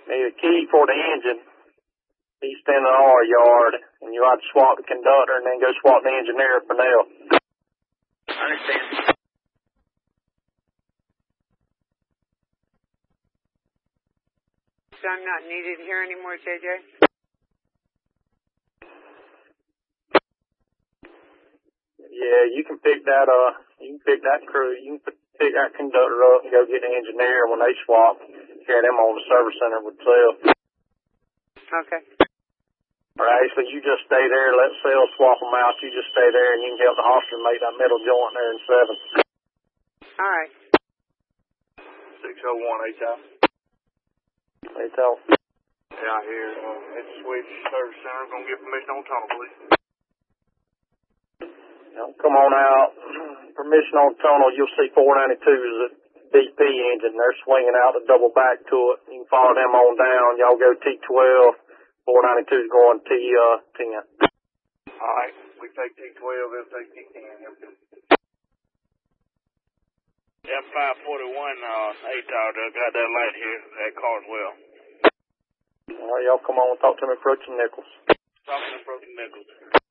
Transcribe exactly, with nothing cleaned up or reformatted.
Need a key for the engine. He's standing in our yard, and you have to swap the conductor and then go swap the engineer for now. I understand. So I'm not needed here anymore, J J? Yeah, you can pick that, uh, you can pick that crew, you can pick that conductor up and go get the engineer when they swap. Carry them on the service center with Sel. Okay. Or actually, you just stay there, let Sel swap them out. You just stay there and you can help the officer make that middle joint there in seven. All right. six oh one, eight out. They tell. Yeah, I hear. Uh, it's Switch Service Center. Gonna get permission on tunnel, please. Now, come on out. Permission on tunnel. You'll see four ninety-twos at D P engine. They're swinging out the double back to it. You can follow them on down. Y'all go T twelve. four ninety-two's going T ten. All right. We take T twelve. They'll take T ten. F five forty-one, uh, eight hour. Got that light here at Carswell. All right, y'all come on and talk to me, Approaching Nichols. Talking to Approaching Nichols.